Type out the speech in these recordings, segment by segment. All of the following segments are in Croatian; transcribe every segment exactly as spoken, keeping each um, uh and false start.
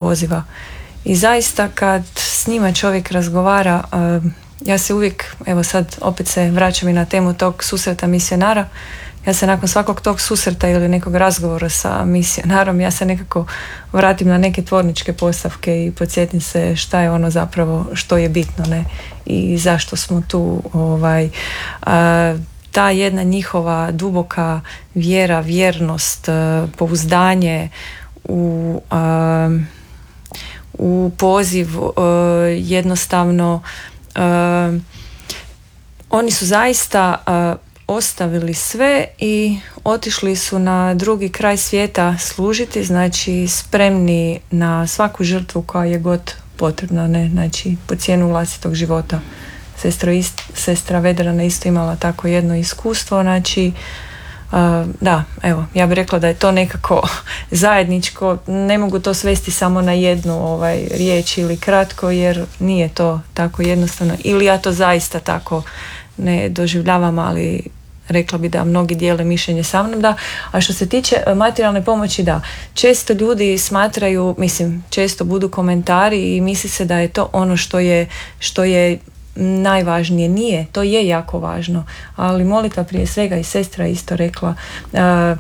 poziva. I zaista kad s njima čovjek razgovara, ja se uvijek, evo sad opet se vraćam i na temu tog susreta misionara, ja se nakon svakog tog susreta ili nekog razgovora sa misionarom, ja se nekako vratim na neke tvorničke postavke i podsjetim se šta je ono zapravo što je bitno, ne, i zašto smo tu. Ovaj, a, ta jedna njihova duboka vjera, vjernost, pouzdanje u, a, u poziv, a, jednostavno a, oni su zaista a, ostavili sve i otišli su na drugi kraj svijeta služiti, znači spremni na svaku žrtvu koja je god potrebna, ne, znači po cijenu vlastitog života. Sestra, ist, sestra Vedrana isto imala tako jedno iskustvo, znači uh, da, evo, ja bih rekla da je to nekako zajedničko, ne mogu to svesti samo na jednu ovaj, riječ ili kratko, jer nije to tako jednostavno, ili ja to zaista tako ne doživljavam, ali rekla bi da mnogi dijele mišljenje sa mnom, da. A što se tiče materijalne pomoći, da, često ljudi smatraju, mislim, često budu komentari i misli se da je to ono što je, što je najvažnije. Nije, to je jako važno, ali molitva prije svega, i sestra isto rekla, uh,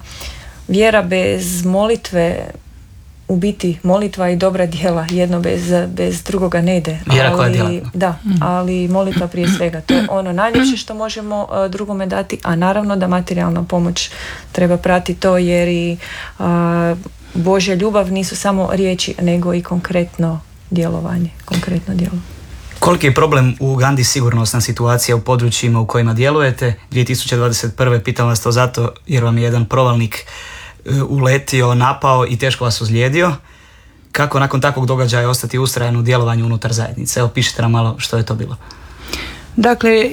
vjera bez molitve, u biti molitva i dobra djela, jedno bez, bez drugoga ne ide. Vjera koja je djelatna. Da, ali molitva prije svega, to je ono najljepše što možemo uh, drugome dati, a naravno da materijalna pomoć treba pratiti to, jer i uh, Božja ljubav nisu samo riječi, nego i konkretno djelovanje, konkretno djelo. Koliki je problem u Ugandi sigurnosna situacija u područjima u kojima djelujete? dvije tisuće dvadeset prve pitam vas to zato jer vam je jedan provalnik uletio, napao i teško vas ozlijedio. Kako nakon takvog događaja ostati ustrajan u djelovanju unutar zajednice? Evo, pišite nam malo što je to bilo. Dakle,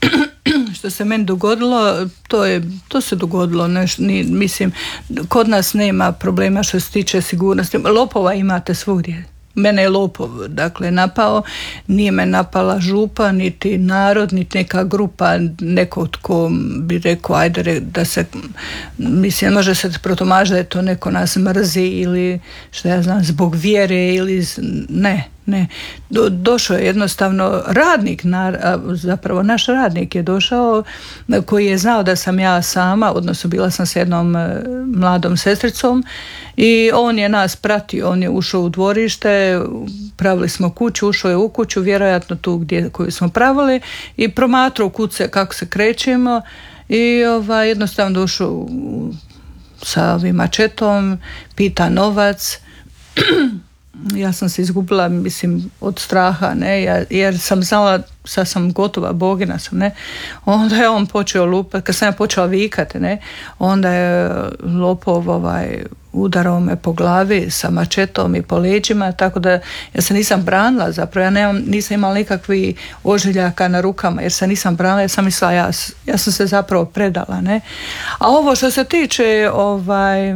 što se meni dogodilo, to, je, to se dogodilo. Neš, ni, mislim, kod nas nema problema što se tiče sigurnosti. Lopova imate svugdje. Mene je lopov, dakle, napao, nije me napala župa, niti narod, niti neka grupa, neko tko bi rekao, ajde, da se, mislim, može se protumažiti da je to neko nas mrzi ili, što ja znam, zbog vjere ili, ne, ne. Do, došao je jednostavno radnik, na, zapravo naš radnik je došao, koji je znao da sam ja sama, odnosno bila sam s jednom mladom sestricom, i on je nas pratio, on je ušao u dvorište, pravili smo kuću, ušao je u kuću, vjerojatno tu gdje koju smo pravili, i promatrao kuće kako se krećemo, i ovaj, jednostavno došao sa ovim mačetom, pita novac. Ja sam se izgubila, mislim, od straha, ne, ja, jer sam znala, sad sam gotova, bogina sam, ne. Onda je on počeo lupati, kad sam ja počela vikati, ne, onda je lopov ovaj, udarao me po glavi sa mačetom i po leđima, tako da ja se nisam branila, zapravo ja nemam, nisam imala nikakvih ožiljaka na rukama, jer se nisam branila, ja sam mislila, ja, ja sam se zapravo predala, ne. A ovo što se tiče, ovaj,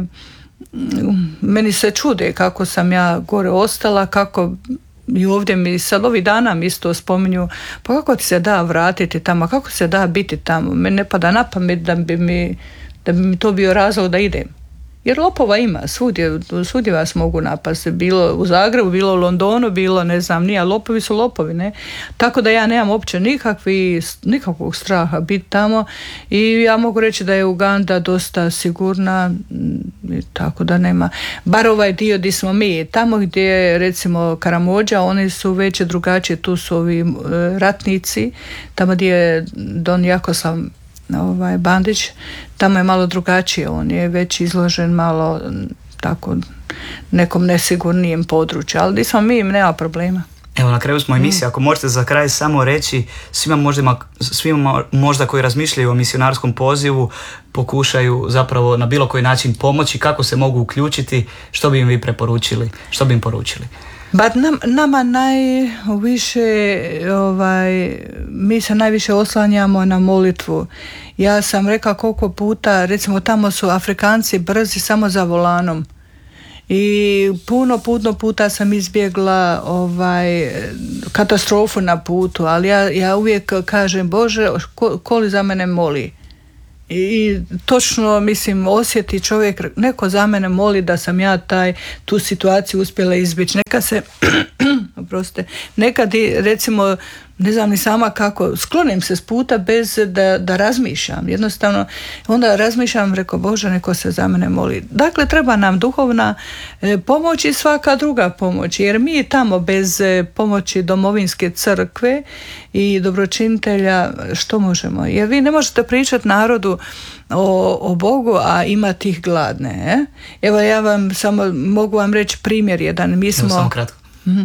meni se čude kako sam ja gore ostala, kako i ovdje mi sad ovih dana mi isto spominju, pa kako ti se da vratiti tamo, kako se da biti tamo, meni ne pada na pamet da bi mi, da bi mi to bio razlog da idem. Jer lopova ima, svugdje, svugdje vas mogu napasti, bilo u Zagrebu, bilo u Londonu, bilo ne znam, nije, lopovi su lopovi, ne. Tako da ja nemam uopće nikakvi, nikakvog straha biti tamo, i ja mogu reći da je Uganda dosta sigurna, tako da nema, bar ovaj dio gdje smo mi, tamo gdje recimo Karamođa, oni su već drugačije, tu su ovi e, ratnici, tamo gdje je Don Jakoslav ovaj Bandić, tamo je malo drugačije, on je već izložen malo tako nekom nesigurnijem području, ali gdje smo mi, nema problema. Evo, na kraju smo emisije, ako možete za kraj samo reći svima možda, svima možda koji razmišljaju o misionarskom pozivu, pokušaju zapravo na bilo koji način pomoći, kako se mogu uključiti, što bi im vi preporučili, što bi im poručili? Ba, nam, nama najviše, ovaj, mi se najviše oslanjamo na molitvu. Ja sam rekla koliko puta, recimo tamo su Afrikanci brzi samo za volanom. I puno, puno puta sam izbjegla ovaj, katastrofu na putu, ali ja, ja uvijek kažem, Bože, ko, ko li za mene moli? i točno, mislim, osjeti čovjek, neko za mene moli da sam ja taj, tu situaciju uspjela izbjeći. Neka se, oprostite, nekad i, recimo, ne znam ni sama kako, sklonim se s puta bez da, da razmišljam. Jednostavno, onda razmišljam, reko, Bože, neko se za mene moli. Dakle, treba nam duhovna e, pomoć i svaka druga pomoć, jer mi tamo bez e, pomoći domovinske crkve i dobročinitelja što možemo? Jer vi ne možete pričati narodu o, o Bogu, a imati ih gladne. E? Evo, ja vam samo mogu vam reći primjer jedan. Mi smo... Evo, samo kratko.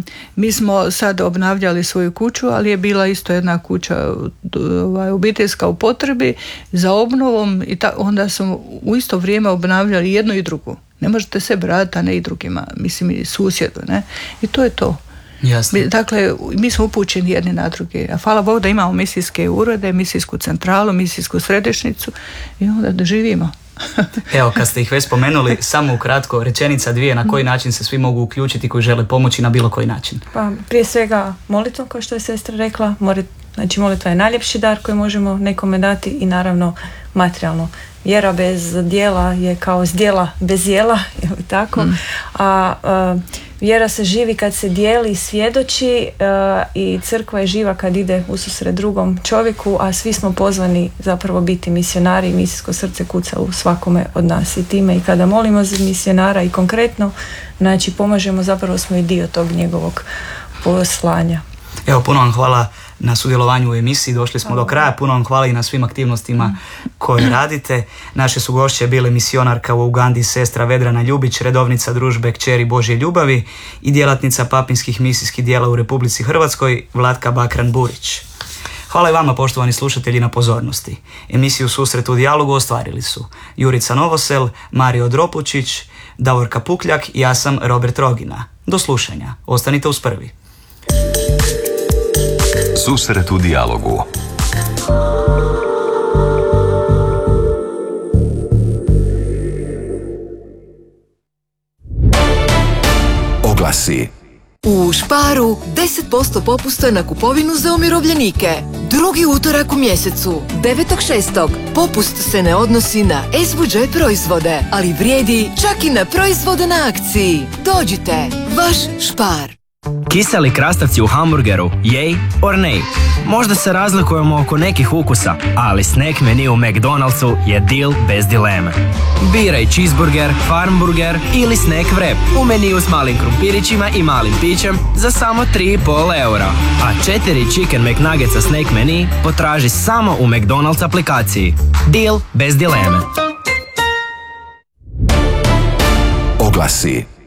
Mi smo sad obnavljali svoju kuću, ali je bila isto jedna kuća ovaj, obiteljska u potrebi za obnovom i ta, onda smo u isto vrijeme obnavljali jednu i drugu. Ne možete se brati, a ne i drugima, mislim i susjedu, ne? I to je to. Jasno. Dakle, mi smo upućeni jedni na druge. A hvala Bogu da imamo misijske urede, misijsku centralu, misijsku središnjicu i onda da živimo. Evo, kad ste ih već spomenuli, samo ukratko, rečenica dvije, na koji način se svi mogu uključiti koji žele pomoći na bilo koji način. Pa prije svega molitvom, kao što je sestra rekla, Mori, znači molitva je najljepši dar koji možemo nekome dati i naravno materijalno. Vjera bez djela je kao zdjela bez jela, je li tako? Mm. A, a vjera se živi kad se dijeli i svjedoči a, i crkva je živa kad ide ususret drugom čovjeku, a svi smo pozvani zapravo biti misionari i misijsko srce kuca u svakome od nas i time. I kada molimo za misionara i konkretno, znači pomažemo, zapravo smo i dio tog njegovog poslanja. Evo, puno vam hvala na sudjelovanju u emisiji, došli smo do kraja, puno vam hvala i na svim aktivnostima koje radite. Naše su gošće bile misionarka u Ugandi sestra Vedrana Ljubić, redovnica družbe Kćeri Božje ljubavi i djelatnica papinskih misijskih dijela u Republici Hrvatskoj Vlatka Bakran Burić. Hvala i vama, poštovani slušatelji, na pozornosti. Emisiju Susret u dijalogu ostvarili su Jurica Novosel, Mario Dropučić, Davorka Pukljak i ja sam Robert Rogina. Do slušanja, ostanite uz prvi. Susret u dijalogu. Oglasi. U Sparu deset posto popusta na kupovinu za umirovljenike. Drugi utorak u mjesecu, devetog šestog Popust se ne odnosi na es vu đe proizvode, ali vrijedi čak i na proizvode na akciji. Dođite, vaš Spar. Kiseli krastavci u hamburgeru, jej or nej? Možda se razlikujemo oko nekih ukusa, ali snack menu u McDonald'su je deal bez dileme. Biraj cheeseburger, farmburger ili snack wrap u meniju s malim krumpirićima i malim pićem za samo tri i pol eura. A četiri chicken McNuggetsa snack menu potraži samo u McDonald's aplikaciji. Deal bez dileme. Oglasi.